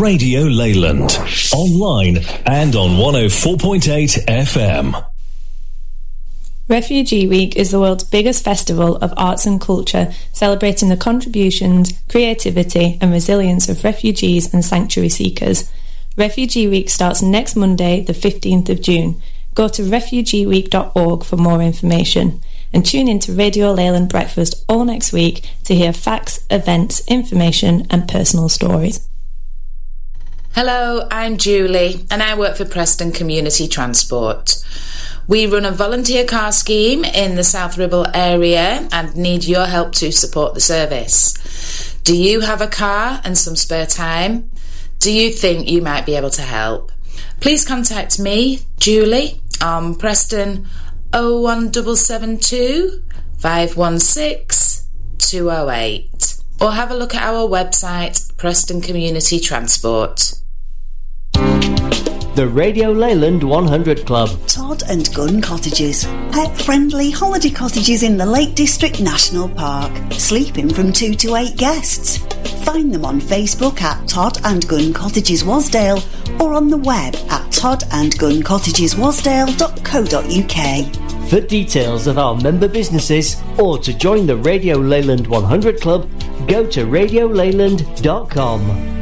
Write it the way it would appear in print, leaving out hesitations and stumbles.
Radio Leyland. Online and on 104.8 FM. Refugee Week is the world's biggest festival of arts and culture, celebrating the contributions, creativity and resilience of refugees and sanctuary seekers. Refugee Week starts next Monday, the 15th of June. Go to refugeeweek.org for more information. And tune in to Radio Leyland Breakfast all next week to hear facts, events, information and personal stories. Hello, I'm Julie and I work for Preston Community Transport. We run a volunteer car scheme in the South Ribble area and need your help to support the service. Do you have a car and some spare time? Do you think you might be able to help? Please contact me, Julie, on Preston 01772 516 208, or have a look at our website, Preston Community Transport. The Radio Leyland 100 Club. Todd and Gun Cottages. Pet-friendly holiday cottages in the Lake District National Park. Sleeping from 2 to 8 guests. Find them on Facebook at Todd and Gun Cottages Wasdale or on the web at toddandguncottageswasdale.co.uk. For details of our member businesses or to join the Radio Leyland 100 Club, go to radioleyland.com.